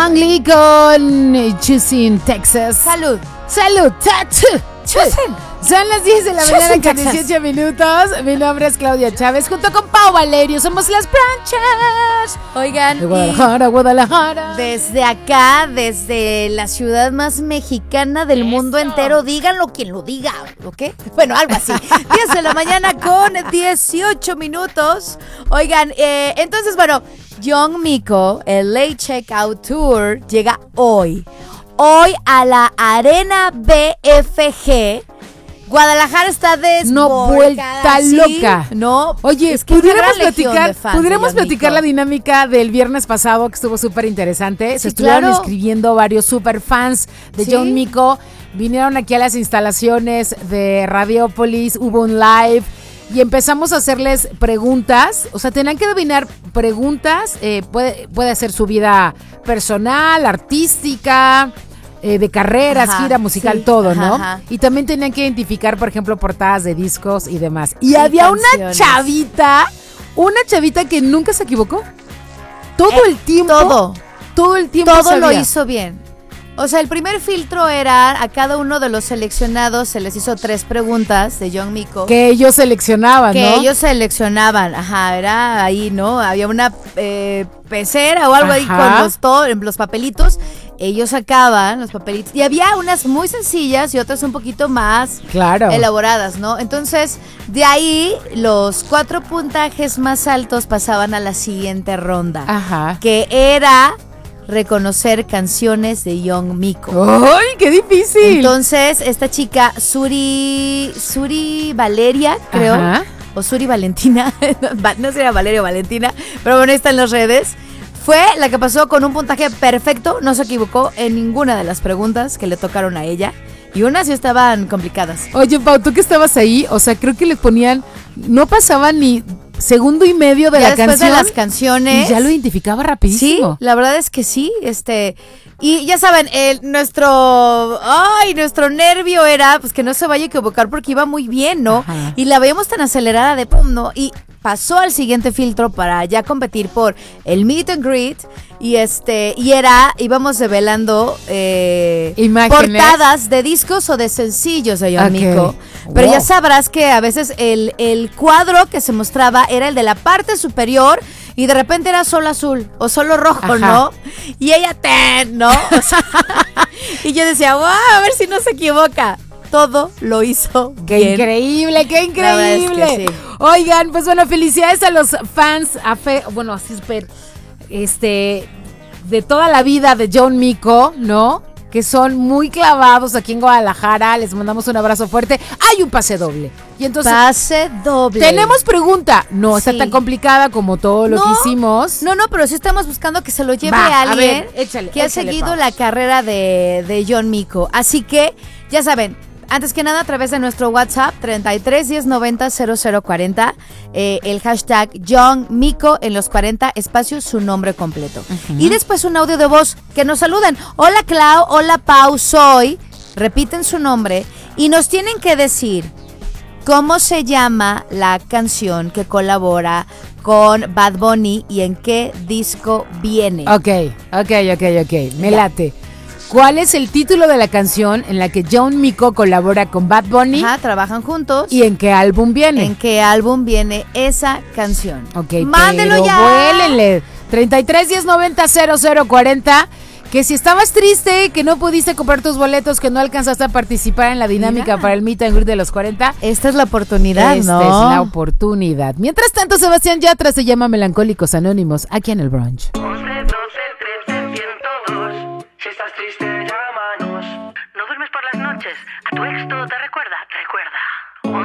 Young Lee con Choosing Texas. Salud. Salud. Son las 10 de la mañana con 18 minutos. Mi nombre es Claudia Chávez, junto con Pau Valerio. Somos las Branchas. Oigan, de Guadalajara. Desde acá, desde la ciudad más mexicana del mundo entero, díganlo quien lo diga, ¿ok? Bueno, algo así. 10 de la mañana con 18 minutos. Oigan, entonces, bueno, Young Miko, el Late Checkout Tour, llega hoy a la Arena BFG. Guadalajara está desbordada. No, vuelta loca. No, oye, es que pudiéramos platicar la dinámica del viernes pasado, que estuvo súper interesante. Sí, se estuvieron escribiendo varios super fans de Young Miko. Vinieron aquí a las instalaciones de Radiopolis, hubo un live y empezamos a hacerles preguntas. O sea, tenían que adivinar preguntas. Puede ser su vida personal, artística, de carreras, gira musical, todo, ¿no? Ajá. Y también tenían que identificar, por ejemplo, portadas de discos y demás. Y había canciones. una chavita que nunca se equivocó. Todo el tiempo Todo lo hizo bien. O sea, el primer filtro era a cada uno de los seleccionados se les hizo 3 preguntas de Young Miko. Que ellos seleccionaban, ajá, era ahí, ¿no? Había una pecera o algo ahí con los papelitos. Ellos sacaban los papelitos y había unas muy sencillas y otras un poquito más elaboradas, ¿no? Entonces, de ahí los 4 puntajes más altos pasaban a la siguiente ronda, que era reconocer canciones de Young Miko. ¡Ay, qué difícil! Entonces, esta chica, Suri Valeria, creo, o Suri Valentina, no sé si era Valeria o Valentina, pero bueno, está en las redes. Fue la que pasó con un puntaje perfecto, no se equivocó en ninguna de las preguntas que le tocaron a ella. Y unas sí estaban complicadas. Oye, Pau, tú que estabas ahí, o sea, creo que le ponían, no pasaban ni segundo y medio de la canción. Después de las canciones. Y ya lo identificaba rapidísimo. Sí, la verdad es que sí, y ya saben, nuestro nervio era pues que no se vaya a equivocar porque iba muy bien, ¿no? Ajá. Y la veíamos tan acelerada de pum, ¿no? Y pasó al siguiente filtro para ya competir por el meet and greet y íbamos develando portadas de discos o de sencillos de Young Miko. Pero ya sabrás que a veces el cuadro que se mostraba era el de la parte superior y de repente era solo azul o solo rojo, ¿no? Y ella, ¿no? O sea, y yo decía, wow, a ver si no se equivoca. Todo lo hizo bien. ¡Qué increíble, qué increíble! La verdad es que sí. Oigan, pues bueno, felicidades a los fans, de toda la vida de Young Miko, ¿no? Que son muy clavados aquí en Guadalajara. Les mandamos un abrazo fuerte. Hay un pase doble. Y entonces, pase doble. Tenemos pregunta. No está tan complicada como todo lo que hicimos. No, pero sí estamos buscando que se lo lleve a alguien que ha seguido la carrera de Young Miko. Así que, ya saben, antes que nada, a través de nuestro WhatsApp 33 10 90 0040, el hashtag Young Miko en los 40 espacios, su nombre completo. Y después un audio de voz que nos saluden. Hola Clau, hola Pau, soy. Repiten su nombre y nos tienen que decir cómo se llama la canción que colabora con Bad Bunny y en qué disco viene. Ok. Me late. ¿Cuál es el título de la canción en la que Young Miko colabora con Bad Bunny? Trabajan juntos. ¿Y en qué álbum viene? ¿En qué álbum viene esa canción? Ok, mándelo ya. Vuélenle. 33 10 90 0040. Que si estabas triste, que no pudiste comprar tus boletos, que no alcanzaste a participar en la dinámica para el Meet and Greet de los 40. Esta es la oportunidad, Esta es la oportunidad. Mientras tanto, Sebastián Yatra se llama Melancólicos Anónimos, aquí en el Brunch. 11, 12, 13, 102. Si estás triste, llámanos. No duermes por las noches. A tu ex todo te recuerda.